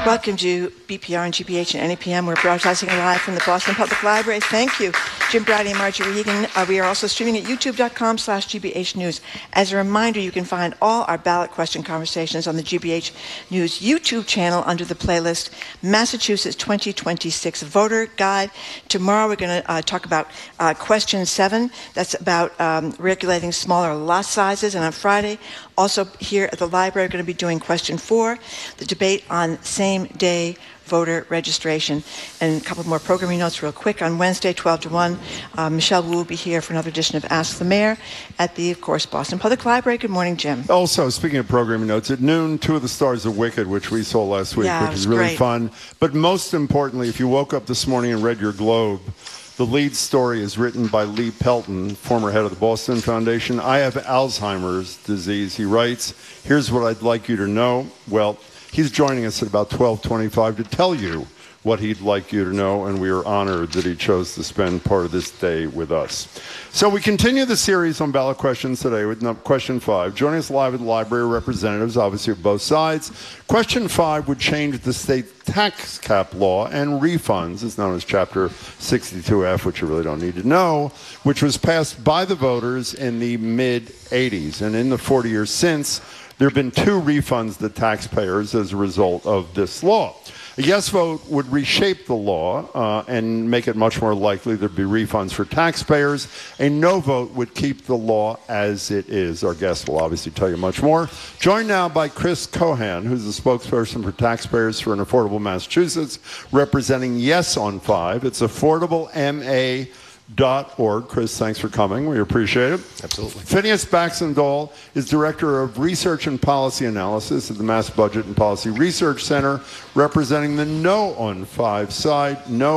Welcome to BPR and GBH and NEPM. We're broadcasting live from the Boston Public Library. Thank you, Jim Brady and Marjorie Egan. We are also streaming at youtube.com/GBH News. As a reminder, you can find all our ballot question conversations on the GBH News YouTube channel under the playlist Massachusetts 2026 Voter Guide. Tomorrow we're going to talk about question 7. That's about regulating smaller lot sizes. And on Friday, also here at the library, we're going to be doing question 4, the debate on same-day voter registration. And a couple more programming notes real quick. On Wednesday, 12 to 1, Michelle Wu will be here for another edition of Ask the Mayor at the, of course, Boston Public Library. Good morning, Jim. Also, speaking of programming notes, at noon, 2 of the stars of Wicked, which we saw last week, which is really fun. But most importantly, if you woke up this morning and read your Globe, the lead story is written by Lee Pelton, former head of the Boston Foundation. I have Alzheimer's disease. He writes, here's what I'd like you to know. Well, he's joining us at about 12:25 to tell you what he'd like you to know, and we are honored that he chose to spend part of this day with us. So we continue the series on ballot questions today with question 5. Joining us live at the library, representatives, obviously of both sides. Question 5 would change the state tax cap law and refunds. It's known as Chapter 62F, which you really don't need to know, which was passed by the voters in the mid-'80s. And in the 40 years since, there have been 2 refunds to taxpayers as a result of this law. A yes vote would reshape the law and make it much more likely there'd be refunds for taxpayers. A no vote would keep the law as it is. Our guest will obviously tell you much more. Joined now by Chris Cohan, who's the spokesperson for Taxpayers for an Affordable Massachusetts, representing Yes on 5. It's affordablemA.org. Chris, thanks for coming. We appreciate it. Absolutely. Phineas Baxendale is Director of Research and Policy Analysis at the Mass Budget and Policy Research Center, representing the No on 5 side,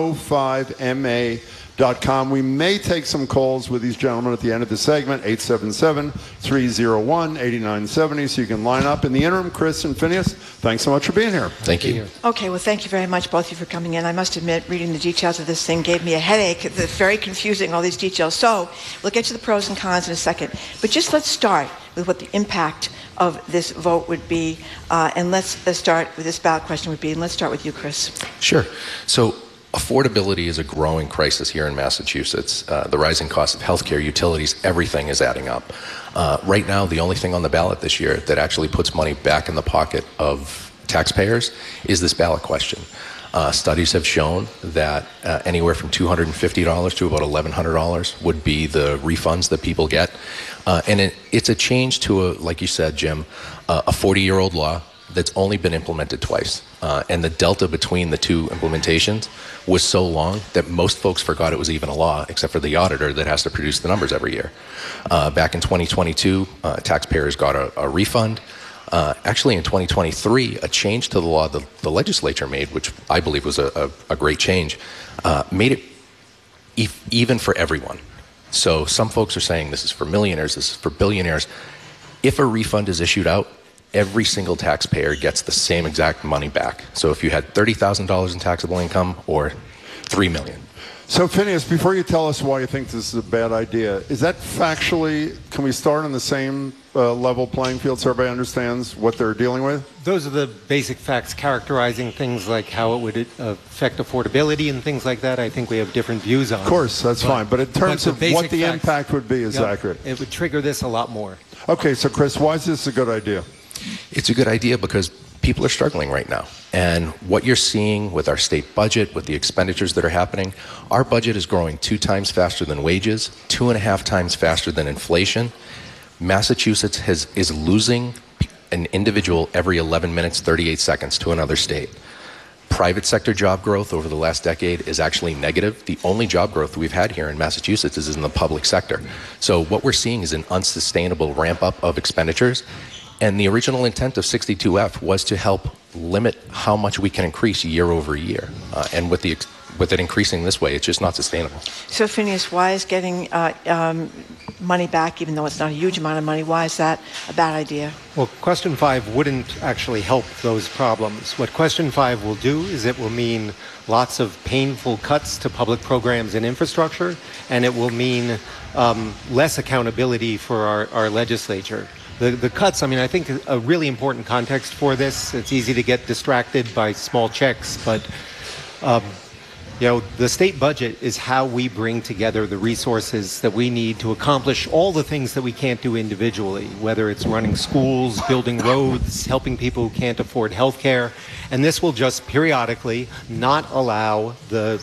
no5ma.com. We may take some calls with these gentlemen at the end of the segment, 877-301-8970, so you can line up. In the interim, Chris and Phineas, thanks so much for being here. Thank you. Okay, well, thank you very much, both of you, for coming in. I must admit, reading the details of this thing gave me a headache. It's very confusing, all these details. So we'll get to the pros and cons in a second. But just let's start with what the impact of this vote would be. And let's start with this ballot question would be. And let's start with you, Chris. Sure. So affordability is a growing crisis here in Massachusetts. The rising cost of healthcare, utilities, everything is adding up. Right now, the only thing on the ballot this year that actually puts money back in the pocket of taxpayers is this ballot question. Studies have shown that anywhere from $250 to about $1,100 would be the refunds that people get. And it's a change to, like you said, Jim, a 40-year-old law that's only been implemented twice. And the delta between the 2 implementations was so long that most folks forgot it was even a law, except for the auditor that has to produce the numbers every year. Back in 2022, taxpayers got a refund. Actually, in 2023, a change to the law the legislature made, which I believe was a great change, made it even for everyone. So some folks are saying this is for millionaires, this is for billionaires. If a refund is issued out, every single taxpayer gets the same exact money back. So if you had $30,000 in taxable income or $3 million. So, Phineas, before you tell us why you think this is a bad idea, is that factually, can we start on the same level playing field so everybody understands what they're dealing with? Those are the basic facts characterizing things like how it would affect affordability and things like that. I think we have different views on. Of course, that's fine. But in terms of what the impact would be is accurate. It would trigger this a lot more. Okay, so Chris, why is this a good idea? It's a good idea because people are struggling right now. And what you're seeing with our state budget, with the expenditures that are happening, our budget is growing 2 times faster than wages, 2.5 times faster than inflation. Massachusetts is losing an individual every 11 minutes, 38 seconds to another state. Private sector job growth over the last decade is actually negative. The only job growth we've had here in Massachusetts is in the public sector. So what we're seeing is an unsustainable ramp up of expenditures. And the original intent of 62F was to help limit how much we can increase year over year. And with it increasing this way, it's just not sustainable. So, Phineas, why is getting money back, even though it's not a huge amount of money, why is that a bad idea? Well, question 5 wouldn't actually help those problems. What question 5 will do is it will mean lots of painful cuts to public programs and infrastructure, and it will mean less accountability for our legislature. The cuts, I mean, I think a really important context for this, it's easy to get distracted by small checks, but the state budget is how we bring together the resources that we need to accomplish all the things that we can't do individually, whether it's running schools, building roads, helping people who can't afford health care. And this will just periodically not allow the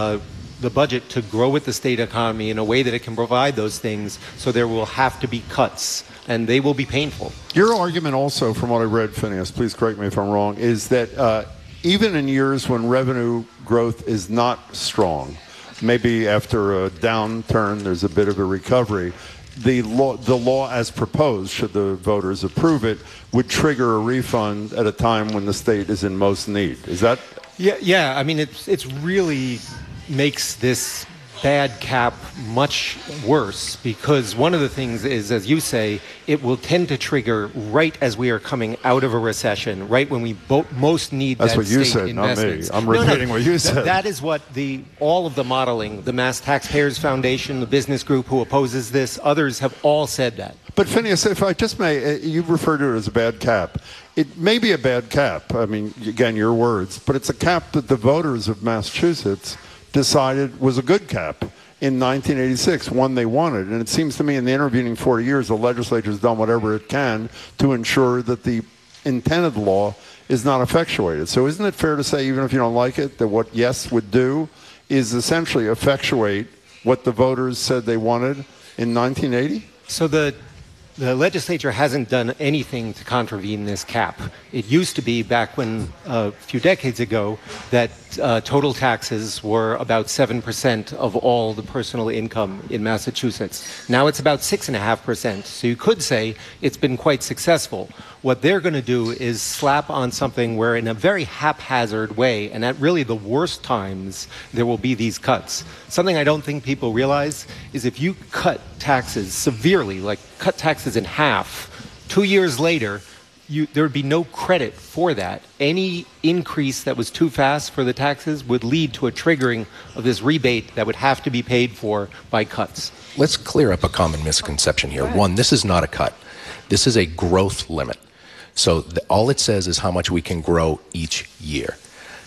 budget to grow with the state economy in a way that it can provide those things, so there will have to be cuts, and they will be painful. Your argument also, from what I read, Phineas, please correct me if I'm wrong, is that even in years when revenue growth is not strong, maybe after a downturn there's a bit of a recovery, the law as proposed, should the voters approve it, would trigger a refund at a time when the state is in most need. Is that? Yeah. I mean, it's really makes this bad cap much worse, because one of the things is, as you say, it will tend to trigger right as we are coming out of a recession, right when we most need that state investments. That's what you said, not me. I'm repeating what you said. That is what all of the modeling, the Mass Taxpayers Foundation, the business group who opposes this, others have all said that. But Phineas, if I just may, you refer to it as a bad cap. It may be a bad cap. I mean, again, your words, but it's a cap that the voters of Massachusetts decided was a good cap in 1986, one they wanted. And it seems to me in the intervening 40 years, the legislature has done whatever it can to ensure that the intent of the law is not effectuated. So isn't it fair to say, even if you don't like it, that what yes would do is essentially effectuate what the voters said they wanted in 1980? So the legislature hasn't done anything to contravene this cap. It used to be, back when a few decades ago, that total taxes were about 7% of all the personal income in Massachusetts. Now it's about 6.5%. So you could say it's been quite successful. What they're going to do is slap on something where, in a very haphazard way, and at really the worst times, there will be these cuts. Something I don't think people realize is, if you cut taxes severely, like cut taxes in half, 2 years later, there would be no credit for that. Any increase that was too fast for the taxes would lead to a triggering of this rebate that would have to be paid for by cuts. Let's clear up a common misconception here. One, this is not a cut. This is a growth limit. So all it says is how much we can grow each year.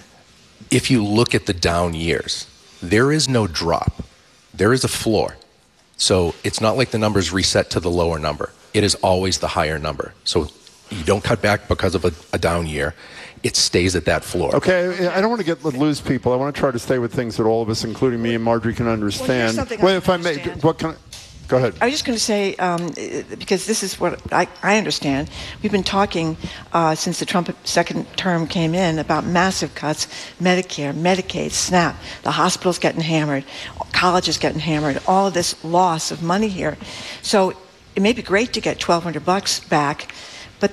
If you look at the down years, there is no drop. There is a floor. So it's not like the numbers reset to the lower number. It is always the higher number. So you don't cut back because of a down year. It stays at that floor. Okay, I don't want to lose people. I want to try to stay with things that all of us, including me and Marjorie, can understand. Well, if I may, what can I... Go ahead. I was just going to say, because this is what I understand. We've been talking since the Trump second term came in about massive cuts: Medicare, Medicaid, SNAP, the hospitals getting hammered, colleges getting hammered, all of this loss of money here. So it may be great to get $1,200 back, but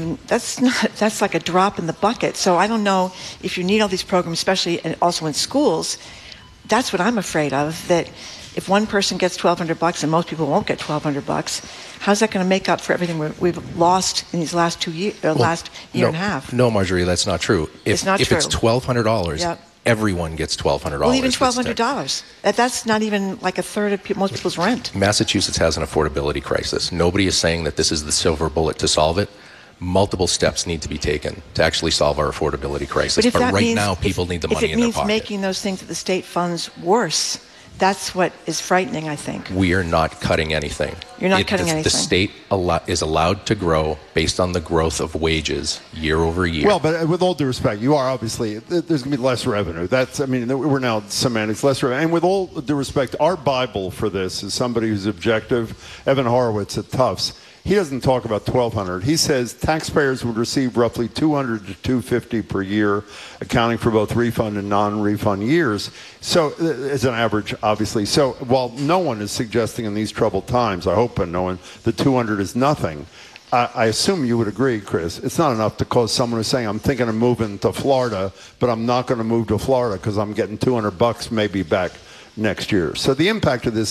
that's like a drop in the bucket. So I don't know if you need all these programs, especially and also in schools. That's what I'm afraid of, that if one person gets $1,200 and most people won't get $1,200, how's that going to make up for everything we've lost in these last 2 years, last year and a half? No, Marjorie, that's not true. It's not true. If it's $1,200, yep, everyone gets $1,200. Well, even $1,200. That's not even like a third of most people's rent. Massachusetts has an affordability crisis. Nobody is saying that this is the silver bullet to solve it. Multiple steps need to be taken to actually solve our affordability crisis. But right now, people need the money in their pocket. If it means making those things that the state funds worse, that's what is frightening, I think. We are not cutting anything. You're not cutting anything. The state is allowed to grow based on the growth of wages year over year. Well, but with all due respect, you are obviously, there's going to be less revenue. We're now semantics, less revenue. And with all due respect, our Bible for this is somebody who's objective. Evan Horowitz at Tufts. He doesn't talk about $1,200. He says taxpayers would receive roughly $200 to $250 per year, accounting for both refund and non-refund years. So, as an average, obviously. So, while no one is suggesting in these troubled times, I hope no one, the $200 is nothing. I assume you would agree, Chris. It's not enough to cause someone who's saying, "I'm thinking of moving to Florida, but I'm not going to move to Florida because I'm getting $200 maybe back next year." So the impact of this is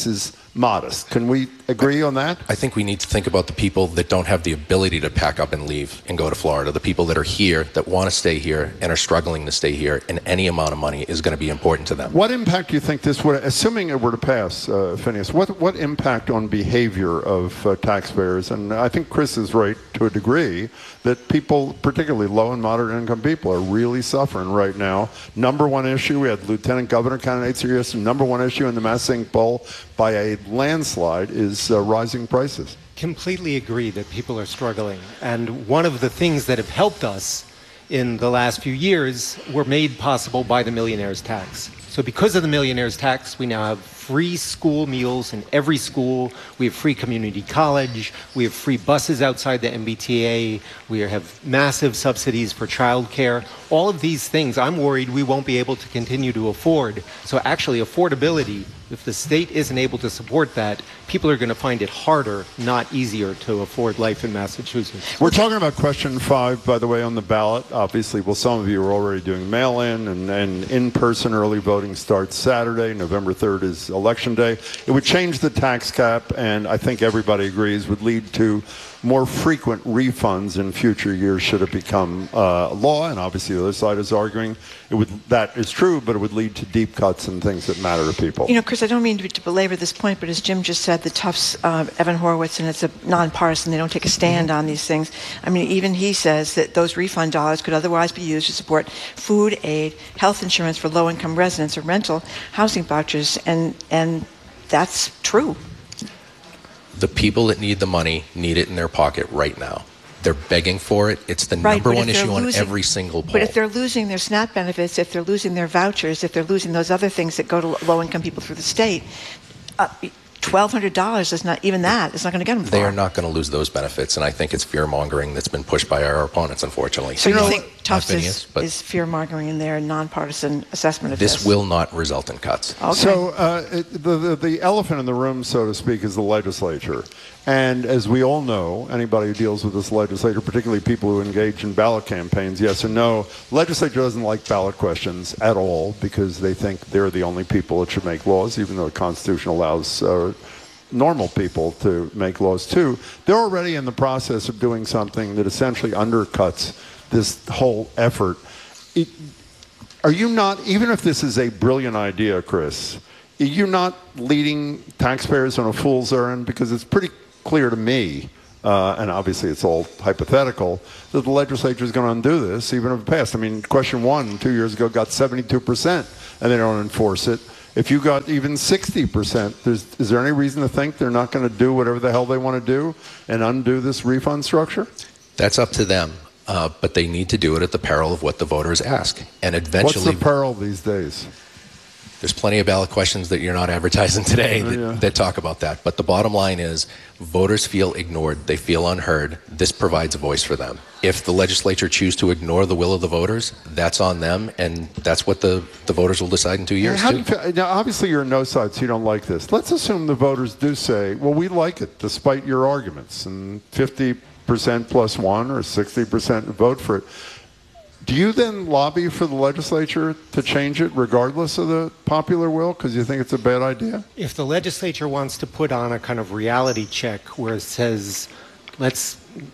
modest. Can we agree on that? I think we need to think about the people that don't have the ability to pack up and leave and go to Florida. The people that are here, that want to stay here and are struggling to stay here, and any amount of money is going to be important to them. What impact do you think this would, assuming it were to pass, Phineas, what impact on behavior of taxpayers? And I think Chris is right to a degree that people, particularly low and moderate income people, are really suffering right now. Number one issue, we had lieutenant governor candidates here yesterday. Number one issue in the Mass Sync poll by a landslide is rising prices. Completely agree that people are struggling. And one of the things that have helped us in the last few years were made possible by the millionaire's tax. So because of the millionaire's tax, we now have free school meals in every school. We have free community college. We have free buses outside the MBTA. We have massive subsidies for childcare. All of these things, I'm worried we won't be able to continue to afford. So actually, affordability, if the state isn't able to support that, people are going to find it harder, not easier, to afford life in Massachusetts. We're talking about question 5, by the way, on the ballot. Obviously, well, some of you are already doing mail-in, and in-person early voting starts Saturday. November 3rd is Election Day. It would change the tax cap, and I think everybody agrees would lead to more frequent refunds in future years should it become law. And obviously the other side is arguing that is true, but it would lead to deep cuts and things that matter to people. You know, Chris, I don't mean to belabor this point, but as Jim just said, the Tufts, Evan Horowitz, and it's a nonpartisan, they don't take a stand on these things. I mean, even he says that those refund dollars could otherwise be used to support food aid, health insurance for low-income residents, or rental housing vouchers, and that's true. The people that need the money need it in their pocket right now. They're begging for it. It's the number one issue on every single poll. But if they're losing their SNAP benefits, if they're losing their vouchers, if they're losing those other things that go to low-income people through the state, $1,200 is not, even that is not going to get them far. They are not going to lose those benefits, and I think it's fear-mongering that's been pushed by our opponents, unfortunately. So you think Tufts is fear-mongering in their nonpartisan assessment of this? This will not result in cuts. Okay. So the elephant in the room, so to speak, is the legislature. And as we all know, anybody who deals with this legislature, particularly people who engage in ballot campaigns, yes and no, legislature doesn't like ballot questions at all because they think they're the only people that should make laws, even though the Constitution allows normal people to make laws too. They're already in the process of doing something that essentially undercuts this whole effort. Are you not, even if this is a brilliant idea, Chris, are you not leading taxpayers on a fool's errand? Because it's pretty clear to me, and obviously it's all hypothetical, that the legislature is going to undo this, even if it passed. I mean, question 1 2 years ago got 72%, and they don't enforce it. If you got even 60%, is there any reason to think they're not going to do whatever the hell they want to do and undo this refund structure? That's up to them, but they need to do it at the peril of what the voters ask. And eventually, what's the peril these days? There's plenty of ballot questions that you're not advertising today that talk about that. But the bottom line is voters feel ignored. They feel unheard. This provides a voice for them. If the legislature choose to ignore the will of the voters, that's on them, and that's what the voters will decide in 2 years. Now, obviously, you're no side, so you don't like this. Let's assume the voters do say, well, we like it, despite your arguments, and 50% plus 1 or 60% vote for it. Do you then lobby for the legislature to change it regardless of the popular will because you think it's a bad idea? If the legislature wants to put on a kind of reality check where it says, let's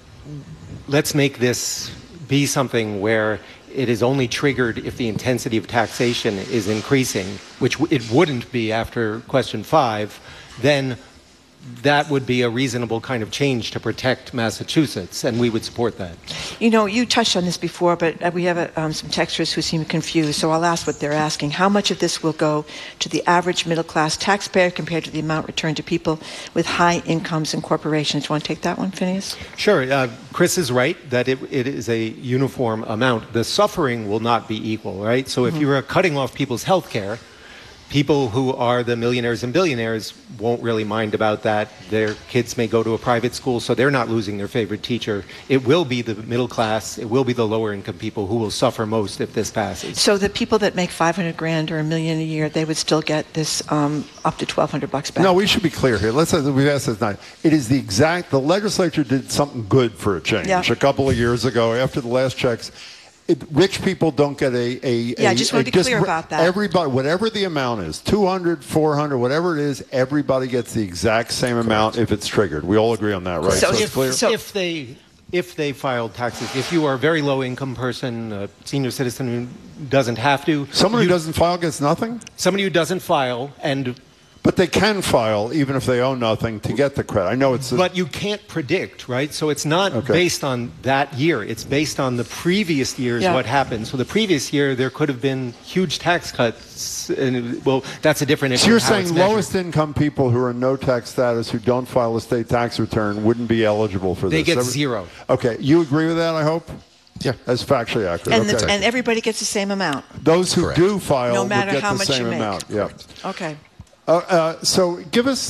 make this be something where it is only triggered if the intensity of taxation is increasing, which it wouldn't be after question 5, then that would be a reasonable kind of change to protect Massachusetts, and we would support that. You know, you touched on this before, but we have some texters who seem confused, so I'll ask what they're asking. How much of this will go to the average middle-class taxpayer compared to the amount returned to people with high incomes and corporations? Do you want to take that one, Phineas? Sure. Chris is right that it is a uniform amount. The suffering will not be equal, right? So if you are cutting off people's health care, people who are the millionaires and billionaires won't really mind about that. Their kids may go to a private school, so they're not losing their favorite teacher. It will be the middle class, it will be the lower income people who will suffer most if this passes. So the people that make $500,000 or $1 million a year, they would still get this up to $1,200 back. No, we should be clear here. We've asked this tonight. It is the legislature did something good for a change a couple of years ago after the last checks. rich people don't get I just want to be clear about that. Everybody, whatever the amount is, 200, 400, whatever it is, everybody gets the exact same amount if it's triggered. We all agree on that, right? So it's clear? If they filed taxes, if you are a very low income person, a senior citizen who doesn't have to. Someone who doesn't file gets nothing? Somebody who doesn't file and... But they can file even if they owe nothing to get the credit. I know it's... But you can't predict, right? So it's not based on that year. It's based on the previous year's what happened. So the previous year, there could have been huge tax cuts. And, well, that's a different issue. So you're saying lowest income people who are in no tax status, who don't file a state tax return, wouldn't be eligible for this? They get zero. Okay. You agree with that, I hope? Yeah. That's factually accurate. And everybody gets the same amount. Those who do file no would matter get how the much same you make. amount. Yeah. Okay. So give us,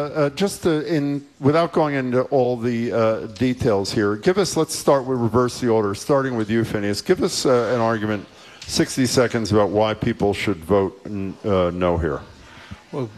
without going into all the details here, let's start with reverse the order, starting with you, Phineas. Give us an argument, 60 seconds, about why people should vote no here. Well,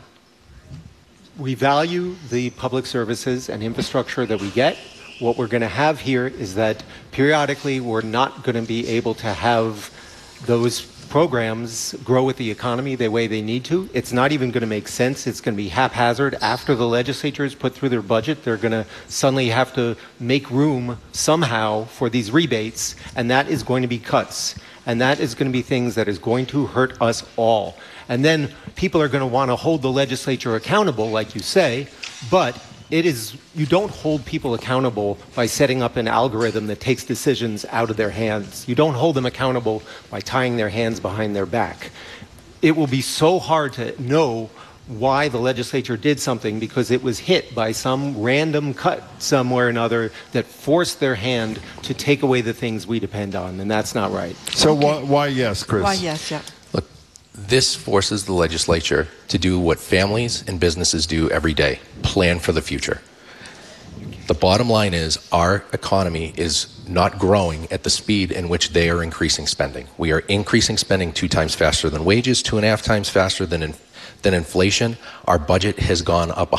we value the public services and infrastructure that we get. What we're going to have here is that periodically we're not going to be able to have those programs grow with the economy the way they need to. It's not even going to make sense. It's going to be haphazard. After the legislatures put through their budget, they're going to suddenly have to make room somehow for these rebates, and that is going to be cuts. And that is going to be things that is going to hurt us all. And then people are going to want to hold the legislature accountable, like you say, but you don't hold people accountable by setting up an algorithm that takes decisions out of their hands. You don't hold them accountable by tying their hands behind their back. It will be so hard to know why the legislature did something because it was hit by some random cut somewhere or another that forced their hand to take away the things we depend on, and that's not right. So why yes, Chris? Why yes, yeah. Look, this forces the legislature to do what families and businesses do every day, plan for the future. The bottom line is our economy is not growing at the speed in which they are increasing spending. We are increasing spending 2 times faster than wages, 2.5 times faster than inflation. Our budget has gone up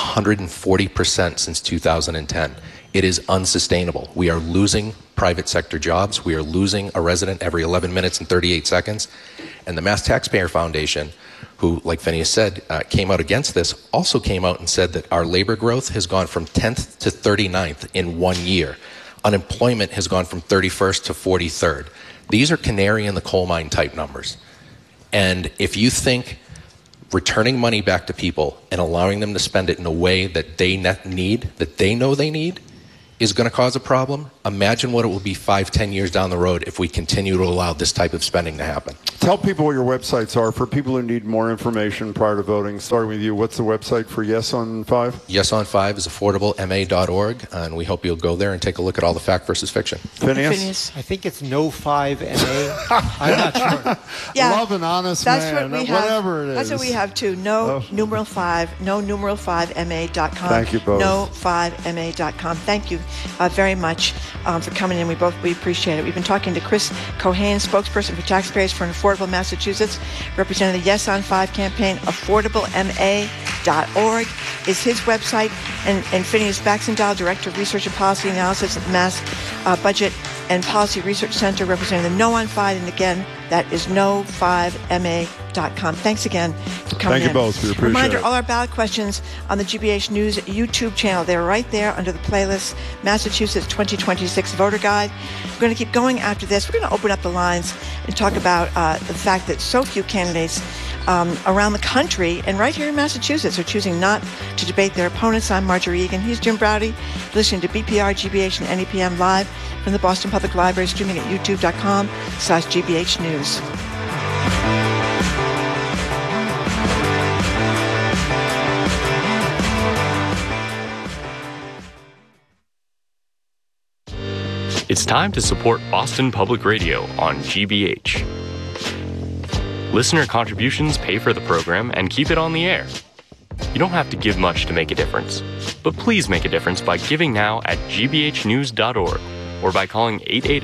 140% since 2010. It is unsustainable. We are losing private sector jobs. We are losing a resident every 11 minutes and 38 seconds. And the Mass Taxpayer Foundation, who, like Phineas said, came out against this, also came out and said that our labor growth has gone from 10th to 39th in 1 year. Unemployment has gone from 31st to 43rd. These are canary in the coal mine type numbers. And if you think returning money back to people and allowing them to spend it in a way that they need, that they know they need, is going to cause a problem, imagine what it will be 5-10 years down the road if we continue to allow this type of spending to happen. Tell people what your websites are for people who need more information prior to voting. Starting with you, what's the website for Yes on 5? Yes on 5 is affordablema.org, and we hope you'll go there and take a look at all the fact versus fiction. Phineas? I think it's no5ma. I'm not sure. Yeah, love an honest man, whatever it is. That's what we have too. Numeral 5 ma.com. Thank you both. No5ma.com. Thank you very much for coming in. We appreciate it. We've been talking to Chris Cohane, spokesperson for Taxpayers for an Affordable Massachusetts, representing the Yes on 5 campaign. AffordableMA.org is his website. And Phineas Baxendale, Director of Research and Policy Analysis at the Mass Budget and Policy Research Center, representing the No on 5. And again, that is no5ma.com. Thanks again for coming in. Thank you both. We appreciate Reminder, it. all our ballot questions on the GBH News YouTube channel. They're right there under the playlist, Massachusetts 2026 Voter Guide. We're going to keep going after this. We're going to open up the lines and talk about the fact that so few candidates around the country and right here in Massachusetts are choosing not to debate their opponents. I'm Marjorie Egan. He's Jim Browdy, listening to BPR, GBH, and NEPM live from the Boston Public Library, streaming at youtube.com/GBH News. It's time to support Boston Public Radio on GBH. Listener contributions pay for the program and keep it on the air. You don't have to give much to make a difference, but please make a difference by giving now at gbhnews.org or by calling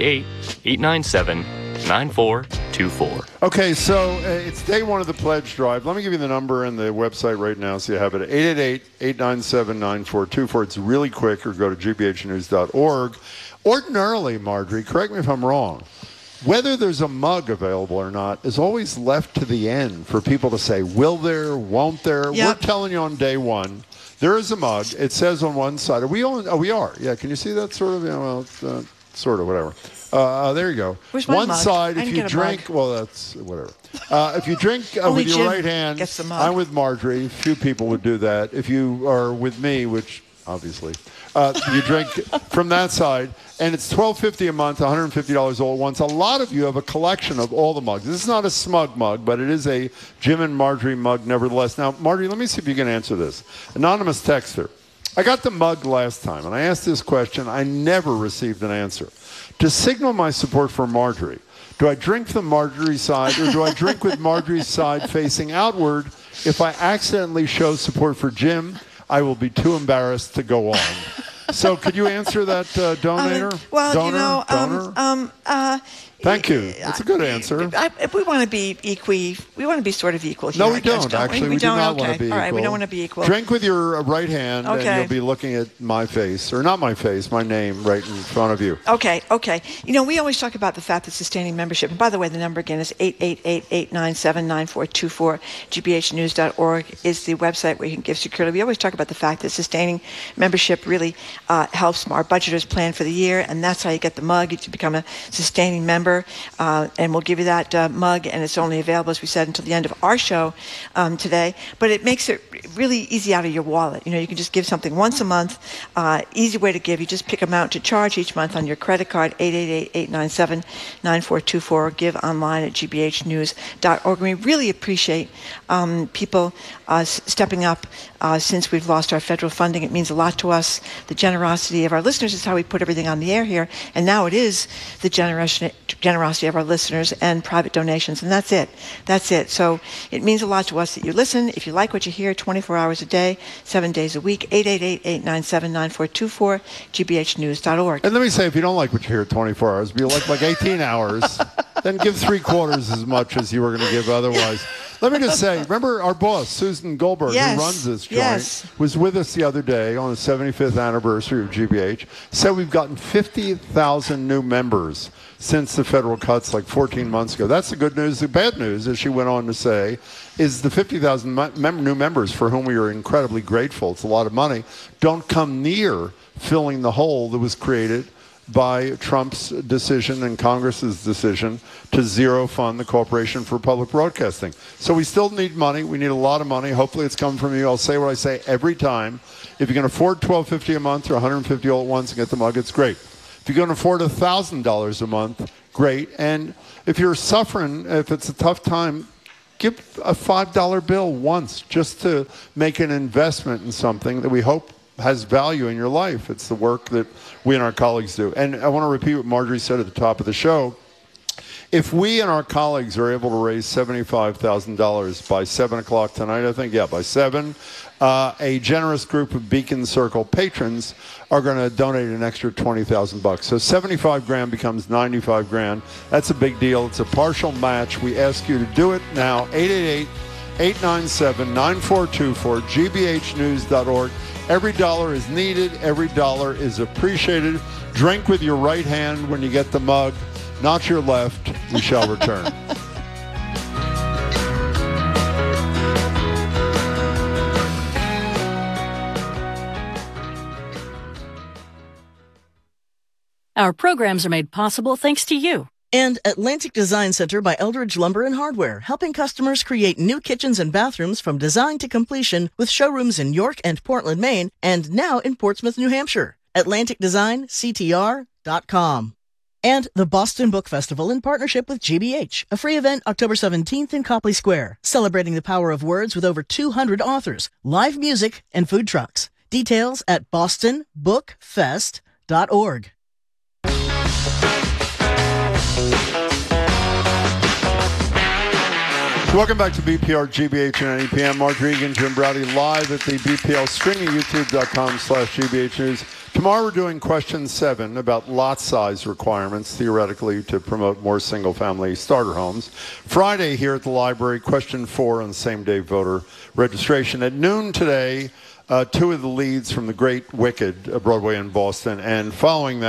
888-897-9424. Okay, so it's day one of the pledge drive. Let me give you the number and the website right now so you have it. 888-897-9424. It's really quick, or go to gbhnews.org. Ordinarily, Marjorie, correct me if I'm wrong, Whether there's a mug available or not is always left to the end for people to say, will there, won't there? Yep. We're telling you on day one, there is a mug. It says on one side, we are. Yeah, can you see that sort of? Yeah, well, sort of, whatever. There you go. Where's my one mug? side, I if didn't you get a drink, mug. well, that's whatever. If you drink Only with your Jim right hand, gets the mug. I'm with Marjorie. Few people would do that. If you are with me, which obviously, you drink from that side, and it's $12.50 a month, $150 all at once. A lot of you have a collection of all the mugs. This is not a smug mug, but it is a Jim and Marjorie mug nevertheless. Now, Marjorie, let me see if you can answer this. Anonymous texter. I got the mug last time, and I asked this question. I never received an answer. To signal my support for Marjorie, do I drink from Marjorie's side, or do I drink with Marjorie's side facing outward? If I accidentally show support for Jim, I will be too embarrassed to go on. So could you answer that, donator? Well, Donor? Thank you. That's a good answer. We want to be we want to be sort of equal here. No, we don't. Actually, we do not want to be equal. All right, we don't want to be equal. Drink with your right hand, Okay. and you'll be looking at my face, or not my face, my name right in front of you. Okay. We always talk about the fact that sustaining membership, and by the way, the number again is 888-897-9424. gbhnews.org is the website where you can give securely. We always talk about the fact that sustaining membership really helps our budgeters plan for the year, and that's how you get the mug to become a sustaining member. And we'll give you that mug, and it's only available, as we said, until the end of our show today. But it makes it really easy out of your wallet. You can just give something once a month. Easy way to give. You just pick amount to charge each month on your credit card, 888-897-9424, or give online at gbhnews.org. We really appreciate people stepping up since we've lost our federal funding. It means a lot to us. The generosity of our listeners is how we put everything on the air here. And now it is the generosity of our listeners and private donations. And that's it. So it means a lot to us that you listen. If you like what you hear, 24 hours a day, 7 days a week, 888-897-9424, gbhnews.org. And let me say, if you don't like what you hear 24 hours, but you like 18 hours, then give 3/4 as much as you were going to give otherwise. Let me just say, remember our boss, Susan Goldberg, who runs this joint, was with us the other day on the 75th anniversary of GBH, said we've gotten 50,000 new members since the federal cuts like 14 months ago. That's the good news. The bad news, as she went on to say, is the 50,000 new members for whom we are incredibly grateful, it's a lot of money, don't come near filling the hole that was created by Trump's decision and Congress's decision to zero fund the Corporation for Public Broadcasting. So we still need money. We need a lot of money. Hopefully it's coming from you. I'll say what I say every time. If you can afford $12.50 a month or $150 all at once and get the mug, it's great. If you can afford $1,000 a month, great. And if you're suffering, if it's a tough time, give a $5 bill once just to make an investment in something that we hope has value in your life. It's the work that we and our colleagues do. And I want to repeat what Marjorie said at the top of the show. If we and our colleagues are able to raise $75,000 by 7 o'clock tonight, I think, by 7, a generous group of Beacon Circle patrons are going to donate an extra $20,000. So 75 grand becomes 95 grand. That's a big deal. It's a partial match. We ask you to do it now. 888-897-9424, gbhnews.org. Every dollar is needed. Every dollar is appreciated. Drink with your right hand when you get the mug, not your left. We shall return. Our programs are made possible thanks to you. And Atlantic Design Center by Eldridge Lumber and Hardware, helping customers create new kitchens and bathrooms from design to completion with showrooms in York and Portland, Maine, and now in Portsmouth, New Hampshire. AtlanticDesignCTR.com. And the Boston Book Festival in partnership with GBH, a free event October 17th in Copley Square, celebrating the power of words with over 200 authors, live music, and food trucks. Details at bostonbookfest.org. Welcome back to BPR, GBH, and NEPM. Mark Regan, Jim Browdy, live at the BPL streaming, youtube.com/GBH News. Tomorrow we're doing question 7 about lot size requirements, theoretically, to promote more single-family starter homes. Friday here at the library, question 4 on same-day voter registration. At noon today, 2 of the leads from The Great Wicked, Broadway in Boston, and following that,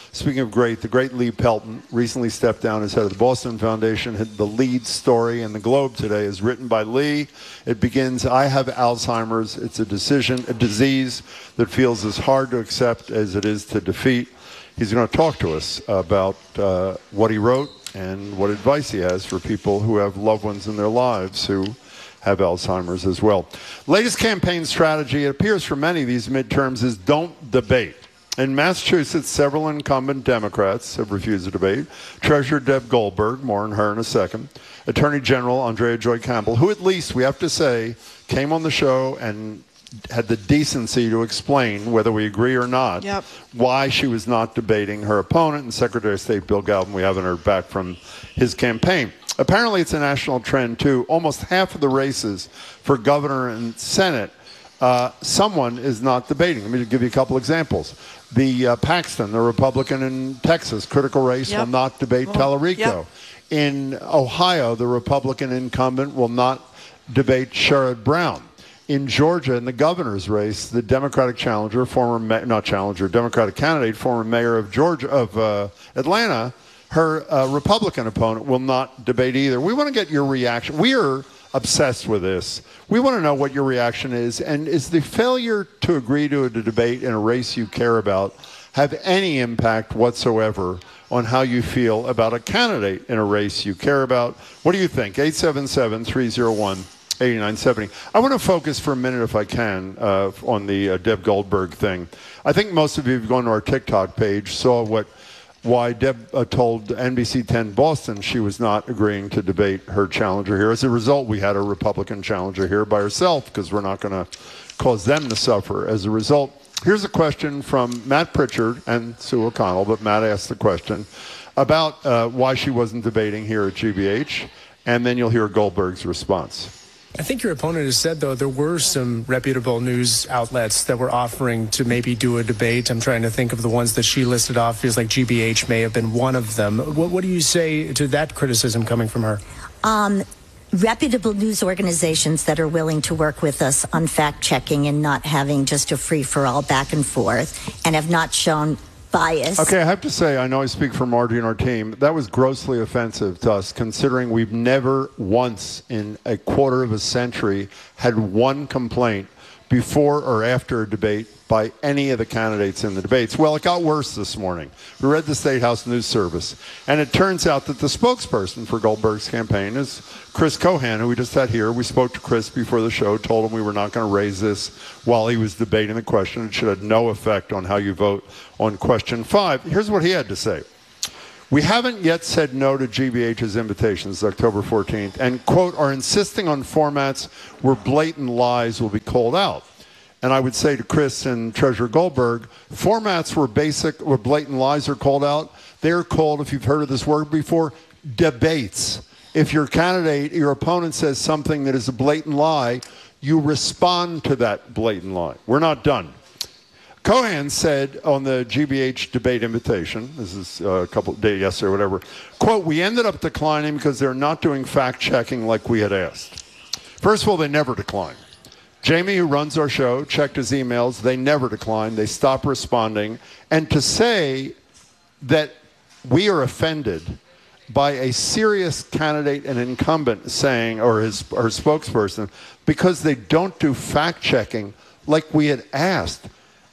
Speaking of great, the great Lee Pelton recently stepped down as head of the Boston Foundation. The lead story in the Globe today is written by Lee. It begins, I have Alzheimer's. It's a disease that feels as hard to accept as it is to defeat. He's going to talk to us about what he wrote and what advice he has for people who have loved ones in their lives who have Alzheimer's as well. Latest campaign strategy, it appears for many of these midterms, is don't debate. In Massachusetts, several incumbent Democrats have refused to debate. Treasurer Deb Goldberg, more on her in a second. Attorney General Andrea Joy Campbell, who at least, we have to say, came on the show and had the decency to explain, whether we agree or not, why she was not debating her opponent. And Secretary of State Bill Galvin, we haven't heard back from his campaign. Apparently, it's a national trend, too. Almost half of the races for governor and Senate, someone is not debating. Let me give you a couple examples. The Paxton, the Republican in Texas, critical race, will not debate Tallarico. In Ohio, the Republican incumbent will not debate Sherrod Brown. In Georgia, in the governor's race, the Democratic challenger, Democratic candidate, former mayor of Atlanta, her Republican opponent will not debate either. We want to get your reaction. We are obsessed with this. We want to know what your reaction is. And is the failure to agree to a debate in a race you care about have any impact whatsoever on how you feel about a candidate in a race you care about? What do you think? 877-301-8970. I want to focus for a minute, if I can, on the Deb Goldberg thing. I think most of you have gone to our TikTok page, saw why Deb told NBC 10 Boston she was not agreeing to debate her challenger here. As a result, we had a Republican challenger here by herself because we're not going to cause them to suffer as a result. Here's a question from Matt Pritchard and Sue O'Connell, but Matt asked the question about why she wasn't debating here at GBH, and then you'll hear Goldberg's response. I think your opponent has said, though, there were some reputable news outlets that were offering to maybe do a debate. I'm trying to think of the ones that she listed off. Feels like GBH may have been one of them. What do you say to that criticism coming from her? Reputable news organizations that are willing to work with us on fact-checking and not having just a free-for-all back and forth and have not shown bias. Okay, I have to say, I know I speak for Margie and our team, that was grossly offensive to us, considering we've never once in a quarter of a century had one complaint before or after a debate by any of the candidates in the debates. Well, it got worse this morning. We read the State House News Service, and it turns out that the spokesperson for Goldberg's campaign is Chris Cohan, who we just had here. We spoke to Chris before the show, told him we were not going to raise this while he was debating the question. It should have no effect on how you vote on question 5. Here's what he had to say. We haven't yet said no to GBH's invitations, October 14th, and, quote, are insisting on formats where blatant lies will be called out. And I would say to Chris and Treasurer Goldberg, formats where blatant lies are called out, they're called, if you've heard of this word before, debates. If your candidate, your opponent says something that is a blatant lie, you respond to that blatant lie. We're not done. Cohan said on the GBH debate invitation, this is a couple of days yesterday or whatever, quote, we ended up declining because they're not doing fact-checking like we had asked. First of all, they never decline. Jamie, who runs our show, checked his emails. They never decline. They stop responding. And to say that we are offended by a serious candidate and incumbent saying, or her spokesperson, because they don't do fact-checking like we had asked.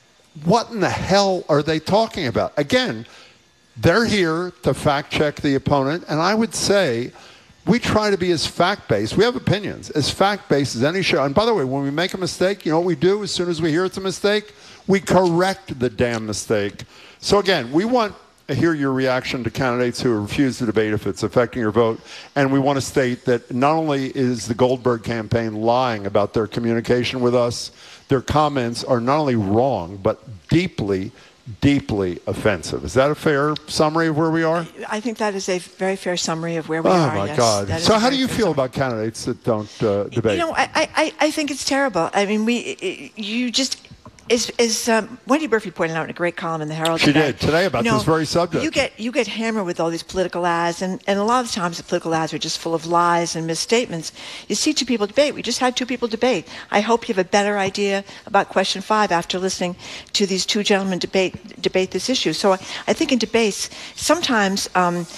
What in the hell are they talking about? Again, they're here to fact-check the opponent, and I would say we try to be as fact-based. We have opinions, as fact-based as any show. And by the way, when we make a mistake, you know what we do as soon as we hear it's a mistake? We correct the damn mistake. So again, we want to hear your reaction to candidates who refuse to debate if it's affecting your vote. And we want to state that not only is the Goldberg campaign lying about their communication with us, their comments are not only wrong, but deeply, deeply offensive. Is that a fair summary of where we are? I think that is a very fair summary of where we are. Oh, my God. So how do you feel about candidates that don't debate? You know, I think it's terrible. I mean, Wendy Murphy pointed out in a great column in the Herald. She did today about this very subject. You get hammered with all these political ads, and a lot of times the political ads are just full of lies and misstatements. You see two people debate. We just had two people debate. I hope you have a better idea about question 5 after listening to these two gentlemen debate this issue. So I think in debates, sometimes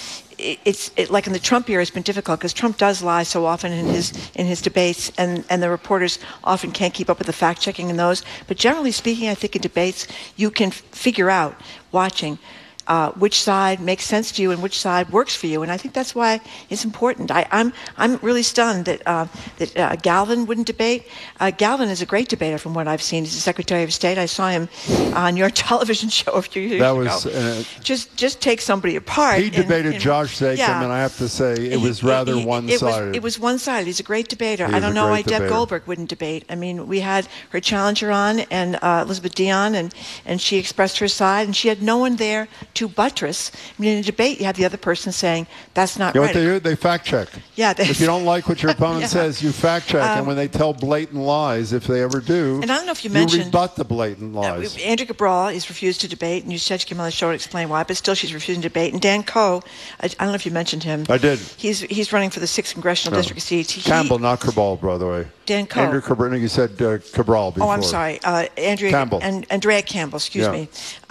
it's like in the Trump era, it's been difficult because Trump does lie so often in his debates, and the reporters often can't keep up with the fact checking in those. But generally speaking, I think in debates you can figure out watching which side makes sense to you and which side works for you, and I think that's why it's important. I'm really stunned that Galvin wouldn't debate. Galvin is a great debater from what I've seen. He's the Secretary of State. I saw him on your television show a few years ago. Just take somebody apart. He debated Josh Zakim, and I have to say it was rather one-sided. It was one-sided. He's a great debater. I don't know why Deb Goldberg wouldn't debate. I mean, we had her challenger on, and Elizabeth Dion, and she expressed her side, and she had no one there to buttress. I mean, in a debate, you have the other person saying, that's not right. What they do? They fact check. Yeah. If you don't like what your opponent says, you fact check. And when they tell blatant lies, if they ever do, and I don't know if you mentioned, rebut the blatant lies. Andrea Cabral has refused to debate, and you said she came on the show to explain why, but still she's refusing to debate. And Dan Coe, I don't know if you mentioned him. I did. He's running for the 6th Congressional District seat. Campbell, not Cabral, by the way. Dan Coe. Andrea Cabral, you said Cabral before. Oh, I'm sorry. Andrea Campbell. Andrea Campbell, excuse me.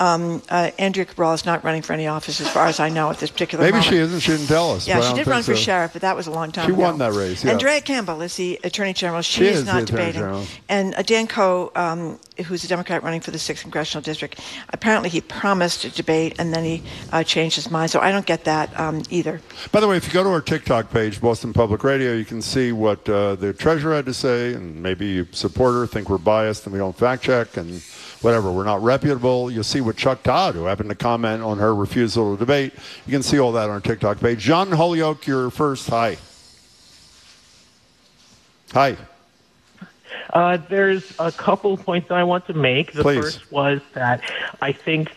Andrea Cabral is not running for any office as far as I know at this particular moment. Maybe she isn't. She didn't tell us. Yeah, she did run for sheriff, but that was a long time ago. She won that race, yeah. Andrea Campbell is the Attorney General. She is not debating. And Dan Coe, who's a Democrat running for the 6th Congressional District, apparently he promised to debate, and then he changed his mind. So I don't get that either. By the way, if you go to our TikTok page, Boston Public Radio, you can see what the treasurer had to say, and maybe you support her, think we're biased and we don't fact check, and whatever, we're not reputable. You'll see what Chuck Todd, who happened to comment on her refusal to debate. You can see all that on our TikTok page. John Holyoke, you're first. Hi. Hi. There's a couple points that I want to make. The first was that I think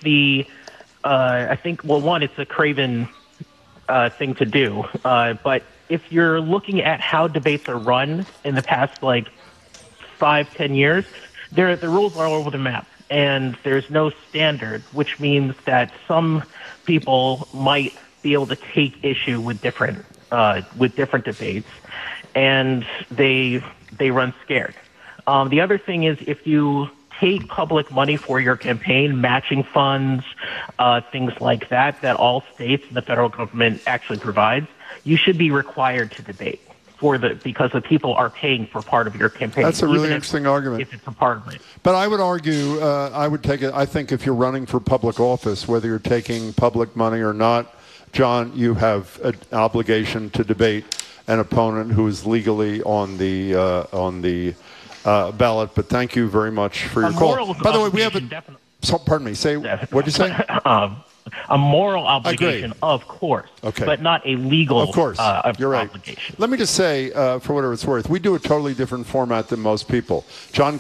one, it's a craven thing to do. But if you're looking at how debates are run in the past, 5-10 years, the rules are all over the map, and there's no standard, which means that some people might be able to take issue with different debates, and they run scared. The other thing is, if you take public money for your campaign, matching funds, things like that all states and the federal government actually provides, you should be required to debate because the people are paying for part of your campaign. That's a really interesting argument. If it's a part of it. But I would argue, I would take it. I think if you're running for public office, whether you're taking public money or not, John, you have an obligation to debate an opponent who is legally on the ballot. But thank you very much for your call. By the way, we have pardon me. Say what did you say? A moral obligation, of course, but not a legal you're right. obligation. Let me just say, for whatever it's worth, we do a totally different format than most people. John